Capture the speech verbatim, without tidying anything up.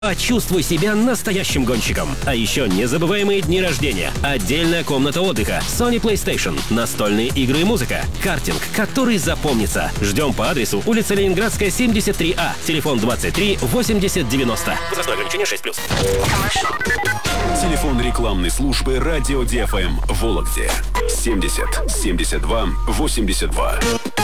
Почувствуй себя настоящим гонщиком. А еще незабываемые дни рождения, отдельная комната отдыха, Sony PlayStation, настольные игры и музыка, картинг, который запомнится. Ждем по адресу улица Ленинградская, семьдесят три А, телефон двадцать три восемьдесят девяносто. Возрастное ограничение шесть плюс. Телефон рекламной службы «Радио ди эф эм» в Вологде. семьдесят семьдесят два восемьдесят два.